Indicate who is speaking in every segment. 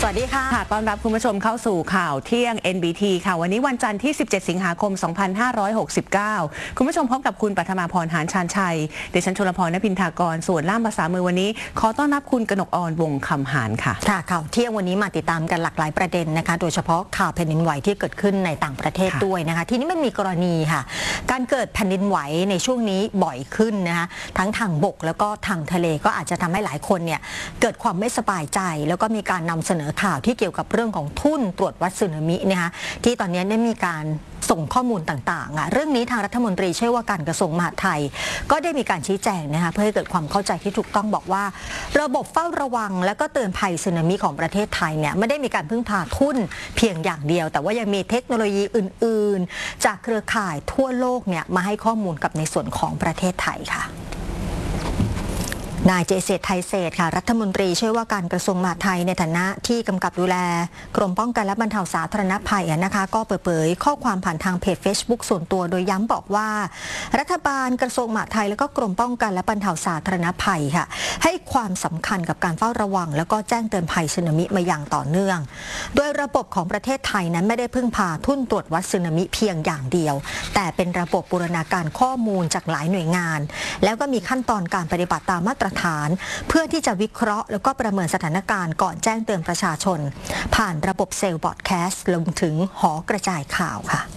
Speaker 1: วัสดีค่ะ
Speaker 2: ต้อนรับคุณผู้ชมเข้าสู่ข่าวเที่ยง NBT ค่ะวันนี้วันจันทร์ที่ 17 สิงหาคม 2569 คุณผู้ชมพบกับคุณปัทมาพร หานชาญชัยเดชชลพร ณ พินทากร ส่วนล่ามภาษามือวันนี้ขอต้อนรับคุณกนกอร วงคำหานค่ะ
Speaker 1: ข่าวเที่ยงวันนี้มาติดตามกันหลากหลายประเด็นนะคะโดยเฉพาะข่าวแผ่นดินไหวที่เกิดขึ้นในต่างประเทศด้วยนะคะทีนี้มันมีกรณีค่ะการเกิดแผ่นดินไหวในช่วงนี้บ่อยขึ้นนะคะทั้งทางบกแล้วก็ทางทะเลก็อาจจะทำให้หลายคนเนี่ยเกิดความไม่สบายใจแล้วก็มีการนำเสนอข่าวที่เกี่ยวกับเรื่องของทุ่นตรวจวัดสึนามินะคะที่ตอนนี้ได้มีการส่งข้อมูลต่างๆเรื่องนี้ทางรัฐมนตรีช่วยว่าการกระทรวงมหาดไทยก็ได้มีการชี้แจงนะคะเพื่อให้เกิดความเข้าใจที่ถูกต้องบอกว่าระบบเฝ้าระวังและก็เตือนภัยสึนามิของประเทศไทยเนี่ยไม่ได้มีการพึ่งพาทุ่นเพียงอย่างเดียวแต่ว่ายังมีเทคโนโลยีอื่นๆจากเครือข่ายทั่วโลกเนี่ยมาให้ข้อมูลกับในส่วนของประเทศไทยค่ะนายเจษฎไทยเศรษฐ์ค่ะรัฐมนตรีช่วยว่าการกระทรวงมหาดไทยในฐานะที่กำกับดูแลกรมป้องกันและบรรเทาสาธารณภัยนะคะก็เปิดเผยข้อความผ่านทางเพจ Facebook ส่วนตัวโดยย้ำบอกว่ารัฐบาลกระทรวงมหาดไทยและก็กรมป้องกันและบรรเทาสาธารณภัยค่ะให้ความสำคัญกับการเฝ้าระวังแล้วก็แจ้งเตือนภัยสึนามิมาอย่างต่อเนื่องโดยระบบของประเทศไทยนั้นไม่ได้พึ่งพาทุ่นตรวจวัดสึนามิเพียงอย่างเดียวแต่เป็นระบบบูรณาการข้อมูลจากหลายหน่วยงานแล้วก็มีขั้นตอนการปฏิบัติตามมาตรฐานเพื่อที่จะวิเคราะห์แล้วก็ประเมินสถานการณ์ก่อนแจ้งเตือนประชาชนผ่านระบบเซลล์บอร์ดแคสต์ลงถึงหอกระจายข่าวค่ะ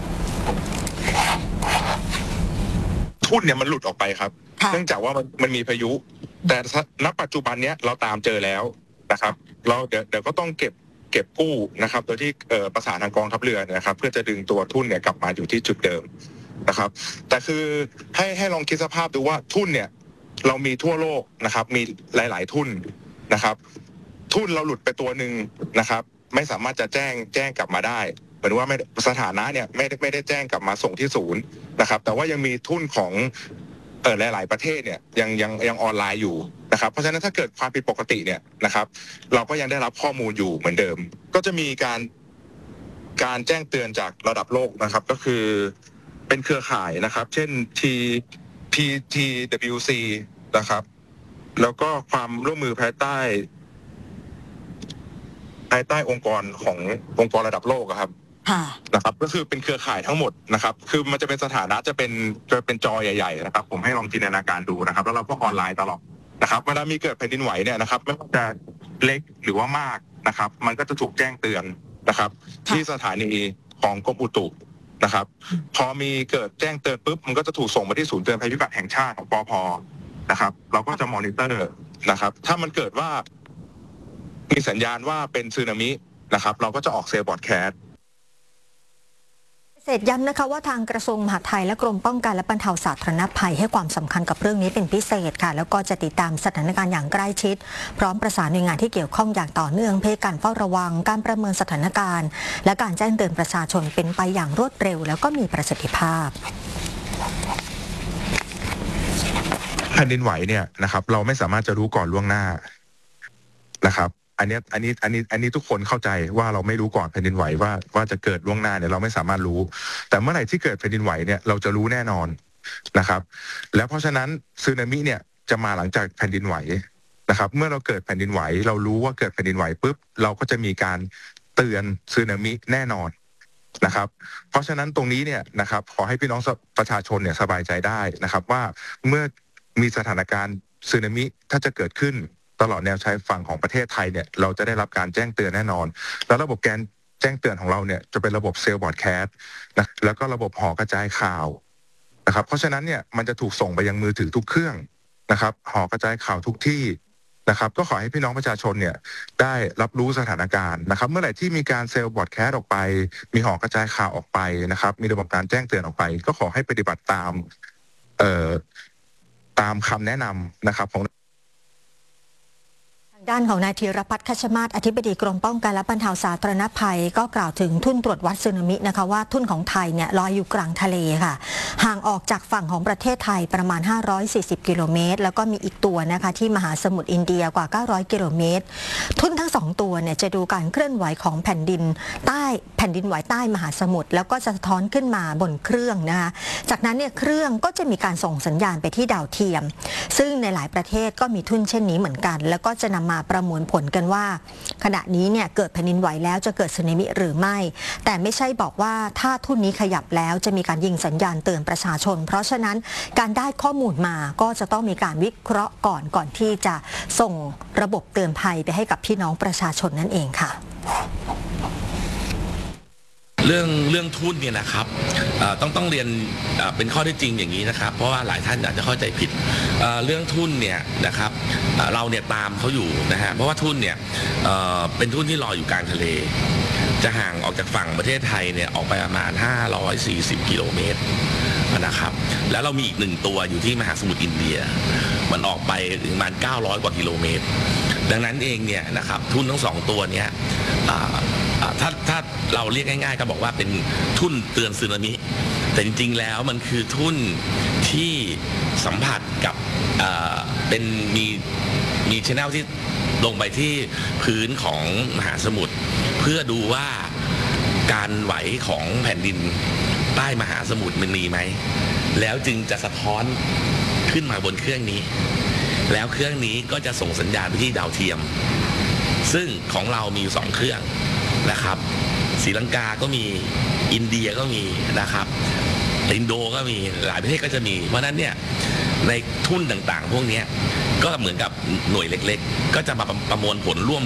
Speaker 3: ทุ่นเนี่ยมันหลุดออกไปครับเนื่องจากว่ามันมีพายุแต่ณปัจจุบันเนี้ยเราตามเจอแล้วนะครับเราเดี๋ยวก็ต้องเก็บกู้นะครับโดยที่ประสานทางกองทัพเรือนะครับเพื่อจะดึงตัวทุ่นเนี่ยกลับมาอยู่ที่จุดเดิมนะครับแต่คือให้ลองคิดสภาพดูว่าทุ่นเนี่ยเรามีทั่วโลกนะครับมีหลายๆทุ่นนะครับทุ่นเราหลุดไปตัวหนึ่งนะครับไม่สามารถจะแจ้งกลับมาได้หมายถึงว่าสถานะเนี่ยไม่ได้แจ้งกลับมาส่งที่ศูนย์นะครับแต่ว่ายังมีทุ่นของหลายๆประเทศเนี่ยยังออนไลน์อยู่นะครับเพราะฉะนั้นถ้าเกิดความผิดปกติเนี่ยนะครับเราก็ยังได้รับข้อมูลอยู่เหมือนเดิมก็จะมีการแจ้งเตือนจากระดับโลกนะครับก็คือเป็นเครือข่ายนะครับเช่นPTWC นะครับแล้วก็ความร่วมมือภายใต้องค์กรขององค์กรระดับโลกครับนะครับก็คือเป็นเครือข่ายทั้งหมดนะครับคือมันจะเป็นสถานะจะเป็นจอใหญ่ๆนะครับผมให้ลองจินตนาการดูนะครับแล้วเราก็ออนไลน์ตลอดนะครับเวลามีเกิดแผ่นดินไหวเนี่ยนะครับไม่ว่าจะเล็กหรือว่ามากนะครับมันก็จะถูกแจ้งเตือนนะครับที่สถานีของกรมอุตุนะครับพอมีเกิดแจ้งเตือนปุ๊บมันก็จะถูกส่งมาที่ศูนย์เตือนภัยพิบัติแห่งชาติของปภ.นะครับเราก็จะมอนิเตอร์นะครับถ้ามันเกิดว่ามีสัญญาณว่าเป็นสึนามินะครับเราก็จะออกเซลล์บอร์ดแคสต์
Speaker 1: เสร็จย้ำนะคะว่าทางกระทรวงมหาดไทยและกรมป้องกันและบรรเทาสาธารณภัยให้ความสำคัญกับเรื่องนี้เป็นพิเศษค่ะแล้วก็จะติดตามสถานการณ์อย่างใกล้ชิดพร้อมประสานหน่วยงานที่เกี่ยวข้องอย่างต่อเนื่องเพื่อการเฝ้าระวังการประเมินสถานการณ์และการแจ้งเตือนประชาชนเป็นไปอย่างรวดเร็วแล้วก็มีประสิทธิภาพ
Speaker 3: แผ่นดินไหวเนี่ยนะครับเราไม่สามารถจะรู้ก่อนล่วงหน้านะครับอันนี้ทุกคนเข้าใจว่าเราไม่รู้ก่อนแผ่นดินไหวว่าจะเกิดล่วงหน้าเนี่ยเราไม่สามารถรู้แต่เมื่อไหร่ที่เกิดแผ่นดินไหวเนี่ยเราจะรู้แน่นอนนะครับแล้วเพราะฉะนั้นสึนามิเนี่ยจะมาหลังจากแผ่นดินไหวนะครับเมื่อเราเกิดแผ่นดินไหวเรารู้ว่าเกิดแผ่นดินไหวปุ๊บเราก็จะมีการเตือนสึนามิแน่นอนนะครับเพราะฉะนั้นตรงนี้เนี่ยนะครับขอให้พี่น้องประชาชนเนี่ยสบายใจได้นะครับว่าเมื่อมีสถานการณ์สึนามิถ้าจะเกิดขึ้นตลอดแนวชายฝั่งของประเทศไทยเนี่ยเราจะได้รับการแจ้งเตือนแน่นอนแล้วระบบการแจ้งเตือนของเราเนี่ยจะเป็นระบบเซลล์บอร์ดแคสต์นะแล้วก็ระบบหอกระจายข่าวนะครับเพราะฉะนั้นเนี่ยมันจะถูกส่งไปยังมือถือทุกเครื่องนะครับหอกระจายข่าวทุกที่นะครับก็ขอให้พี่น้องประชาชนเนี่ยได้รับรู้สถานการณ์นะครับเมื่อไหร่ที่มีการเซลล์บอร์ดแคสต์ออกไปมีหอกระจายข่าวออกไปนะครับมีระบบการแจ้งเตือนออกไปก็ขอให้ปฏิบัติตามคำแนะนำนะครับของ
Speaker 1: ด้านของนายธีรพัฒน์คัชมาศอธิบดีกรมป้องกันและบรรเทาสาธารณภัยก็กล่าวถึงทุ่นตรวจวัดสึนามินะคะว่าทุ่นของไทยเนี่ยลอยอยู่กลางทะเลค่ะห่างออกจากฝั่งของประเทศไทยประมาณ540กิโลเมตรแล้วก็มีอีกตัวนะคะที่มหาสมุทรอินเดียกว่า900กิโลเมตรทุ่นทั้ง2ตัวเนี่ยจะดูการเคลื่อนไหวของแผ่นดินไหวใต้มหาสมุทรแล้วก็จะสะท้อนขึ้นมาบนเครื่องนะคะจากนั้นเนี่ยเครื่องก็จะมีการส่งสัญญาณไปที่ดาวเทียมซึ่งในหลายประเทศก็มีทุ่นเช่นนี้เหมือนกันแล้วก็จะนำมามาประมวลผลกันว่าขณะนี้เนี่ยเกิดแผ่นดินไหวแล้วจะเกิดสึนามิหรือไม่แต่ไม่ใช่บอกว่าถ้าทุ่นนี้ขยับแล้วจะมีการยิงสัญญาณเตือนประชาชนเพราะฉะนั้นการได้ข้อมูลมาก็จะต้องมีการวิเคราะห์ก่อนที่จะส่งระบบเตือนภัยไปให้กับพี่น้องประชาชนนั่นเองค่ะ
Speaker 4: เรื่องทุนเนี่ยนะครับต้องเรียนเป็นข้อเท็จจริงอย่างนี้นะครับเพราะว่าหลายท่านอาจจะเข้าใจผิดเรื่องทุนเนี่ยนะครับเราเนี่ยตามเขาอยู่นะฮะเพราะว่าทุนเนี่ยเป็นทุนที่ลอยอยู่กลางทะเลจะห่างออกจากฝั่งประเทศไทยเนี่ยออกไปประมาณ540กิโลเมตรนะครับแล้วเรามีอีก1ตัวอยู่ที่มหาสมุทรอินเดียมันออกไปถึงประมาณ900กว่ากิโลเมตรดังนั้นเองเนี่ยนะครับทุนทั้ง2ตัวเนี้ยถ้าเราเรียกง่ายๆก็บอกว่าเป็นทุ่นเตือนสึนามิแต่จริงๆแล้วมันคือทุ่นที่สัมผัสกับเป็นมีชแนลที่ลงไปที่พื้นของมหาสมุทรเพื่อดูว่าการไหวของแผ่นดินใต้มหาสมุทรมันมีไหมแล้วจึงจะสะท้อนขึ้นมาบนเครื่องนี้แล้วเครื่องนี้ก็จะส่งสัญญาณไปที่ดาวเทียมซึ่งของเรามี2เครื่องนะครับศรีลังกาก็มีอินเดียก็มีนะครับอินโดก็มีหลายประเทศก็จะมีเพราะนั้นเนี่ยในทุ่นต่างๆพวกนี้ก็เหมือนกับหน่วยเล็กๆก็จะมาประมวลผลร่วม